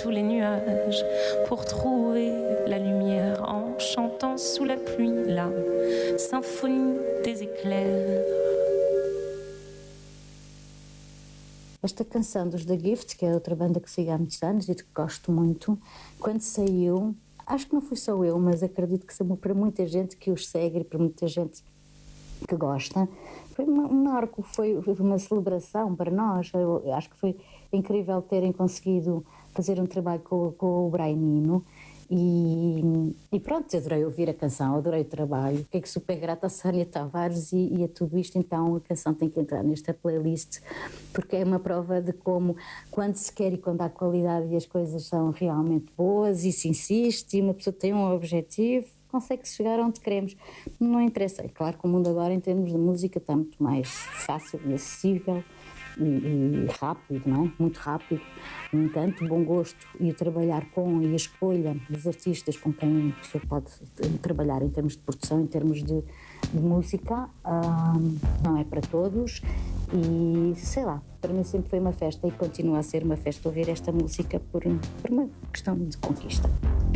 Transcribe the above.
tous les nuages pour trouver la lumière en chantant sous la pluie la symphonie des éclairs. Esta canção dos The Gift, que é outra banda que sigo há muitos anos e que gosto muito, quando saiu, acho que não fui só eu, mas acredito que para muita gente que os segue e para muita gente que gosta, foi um marco, foi uma celebração para nós. Eu acho que foi incrível terem conseguido fazer um trabalho com o Brian Eno e pronto, adorei ouvir a canção, adorei o trabalho, fiquei super grata a Sónia Tavares e a tudo isto. Então a canção tem que entrar nesta playlist porque é uma prova de como, quando se quer e quando há qualidade e as coisas são realmente boas e se insiste e uma pessoa tem um objetivo, consegue chegar onde queremos. Não interessa, é claro que o mundo agora em termos de música está muito mais fácil e acessível e rápido, não é? Muito rápido. No entanto, o bom gosto e o trabalhar com e a escolha dos artistas com quem a pessoa pode trabalhar em termos de produção, em termos de música, não é para todos e sei lá, para mim sempre foi uma festa e continua a ser uma festa ouvir esta música por uma questão de conquista.